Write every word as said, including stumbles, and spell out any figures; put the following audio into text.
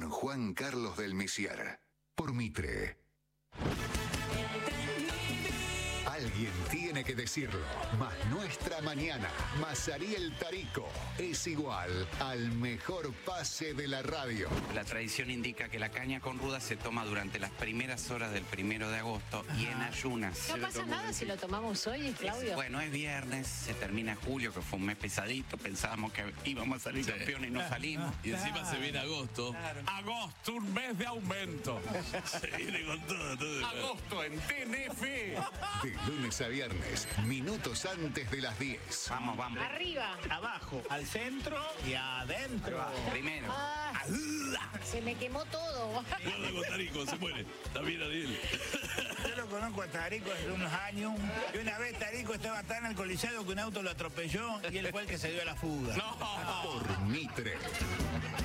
con Juan Carlos del Misiar. Por Mitre. Alguien tiene que decirlo, más nuestra mañana, más Ariel Tarico, es igual al mejor pase de la radio. La tradición indica que la caña con ruda se toma durante las primeras horas del primero de agosto y en ayunas. No pasa nada si lo tomamos hoy, Claudio. Bueno, es viernes, se termina julio, que fue un mes pesadito, pensábamos que íbamos a salir Sí. campeones y no salimos. Y encima se viene agosto. Claro. Agosto, un mes de aumento. Se viene con todo, todo. Agosto en T N F. De lunes a viernes, minutos antes de las diez. Vamos, vamos. Arriba. Abajo, al centro y adentro. Primero. Ah, se me quemó todo. Guarda con Tarico, se muere. Está bien, Ariel. Yo lo conozco a Tarico desde unos años. Y una vez Tarico estaba tan alcoholizado que un auto lo atropelló y él fue el que se dio a la fuga. No. Por Mitre.